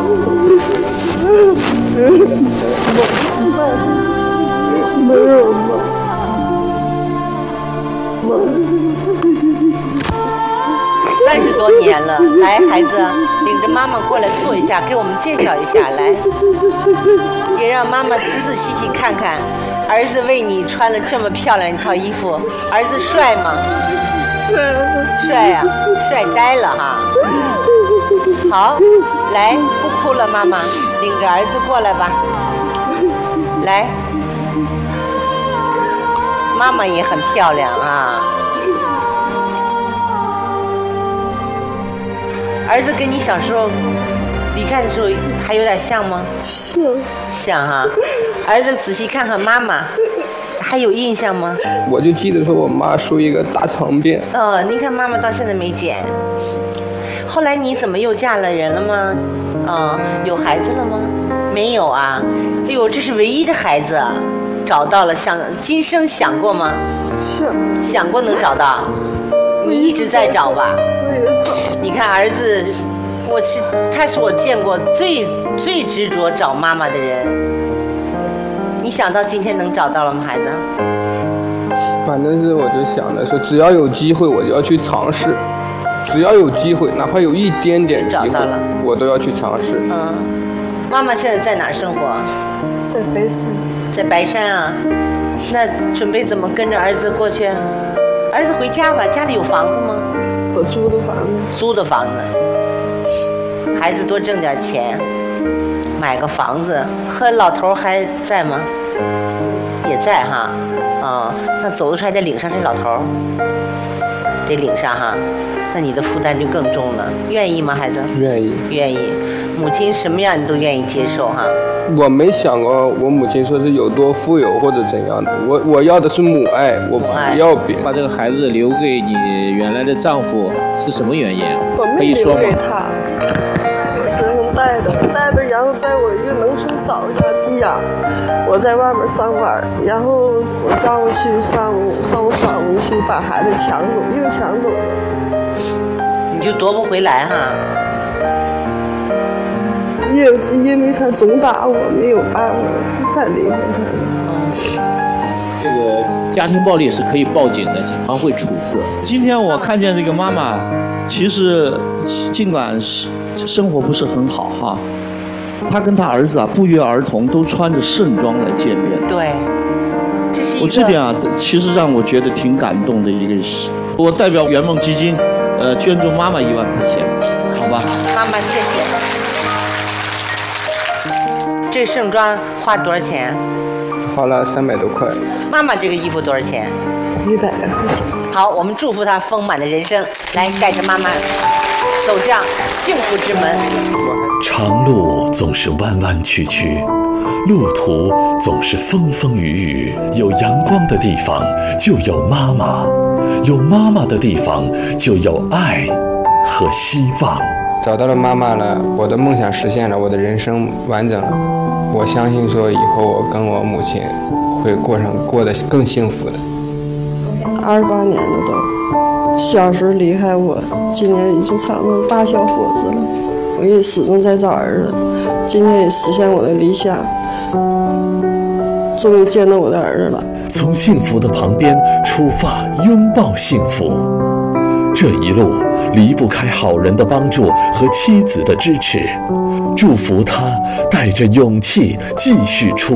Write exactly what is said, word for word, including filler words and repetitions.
没有吗？ 三十多年了，来，孩子，领着妈妈过来坐一下，给我们介绍一下，来，也让妈妈仔仔细细看看，儿子为你穿了这么漂亮一套衣服，儿子帅吗？帅呀、啊，帅呆了哈。好，来，不哭了，妈妈，领着儿子过来吧。来，妈妈也很漂亮啊。儿子跟你小时候离开的时候还有点像吗？ 像， 像哈。儿子仔细看看妈妈，还有印象吗？ 我就记得说我妈梳一个大长辫。 哦，你看妈妈到现在没剪。后来你怎么又嫁了人了吗？嗯，有孩子了吗？没有啊。哎呦，这是唯一的孩子，找到了，想今生想过吗？ 想， 想过能找到？你一直在找吧？ 我也找。 你看儿子，我是他是我见过最最执着找妈妈的人。你想到今天能找到了吗，孩子？ 反正是我就想着说，只要有机会我就要去尝试，只要有机会，哪怕有一点点机会，我都要去尝试。 嗯，妈妈现在在哪儿生活？ 在白山。 在白山啊？那准备怎么跟着儿子过去？儿子回家吧，家里有房子吗？ 我租的房子。 租的房子。孩子多挣点钱，买个房子。和老头还在吗？也在哈。啊、哦，那走的时候还得领上这老头，得领上哈。那你的负担就更重了。愿意吗，孩子？ 愿意。 愿意。母亲什么样你都愿意接受哈。 我没想过我母亲说是有多富有或者怎样的，我我要的是母爱，我不要别。 把这个孩子留给你原来的丈夫是什么原因？ 我没留给他，在我身上带的，带的，然后在我一个农村嫂子家寄养，我在外面上班，然后我丈夫去上上我嫂子去把孩子抢走，硬抢走了， 你就夺不回来哈。 也是因为他总打我，没有办法才离开他。 这个家庭暴力是可以报警的，警方会处置。 今天我看见这个妈妈，其实尽管生活不是很好哈，她跟她儿子啊不约而同都穿着盛装来见面。 对，这是一个我这点啊，其实让我觉得挺感动的一个事。我代表圆梦基金，呃，捐助妈妈一万块钱，好吧？ 妈妈，谢谢。这盛装花多少钱？ 花了三百多块。 妈妈这个衣服多少钱？ 一百来块钱。 好，我们祝福她丰满的人生，来带着妈妈走向幸福之门。 长路总是弯弯曲曲，路途总是风风雨雨。有阳光的地方就有妈妈，有妈妈的地方就有爱和希望。 找到了妈妈了，我的梦想实现了，我的人生完整了。我相信说以后我跟我母亲会过上过得更幸福的。 二十八年了都，小时候离开我，今年已经长成大小伙子了。我也始终在找儿子，今天也实现我的理想，终于见到我的儿子了。 从幸福的旁边出发，拥抱幸福。这一路离不开好人的帮助和妻子的支持，祝福他带着勇气继续出